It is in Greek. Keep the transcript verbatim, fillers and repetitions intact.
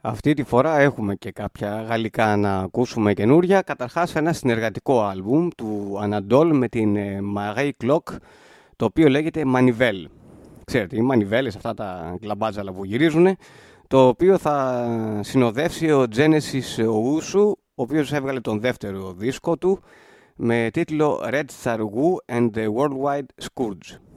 Αυτή τη φορά έχουμε και κάποια γαλλικά να ακούσουμε καινούρια. Καταρχάς ένα συνεργατικό άλμπουμ του Αναντόλ με την Marie Clock, το οποίο λέγεται Manivelle. Ξέρετε, οι μανιβέλες, αυτά τα γκλαμπάτζαλα που γυρίζουν, το οποίο θα συνοδεύσει ο Genesis Owusu, ο οποίος έβγαλε τον δεύτερο δίσκο του με τίτλο Red Sargu and the Worldwide Scourge.